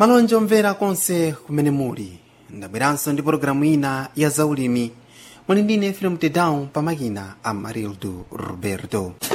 malonje omvera konse kumene muli. Ndabweranso ndi pologalamu ina ya zaulimi. Muli ndine Efrem Tedown pamakina a Marildo Roberto.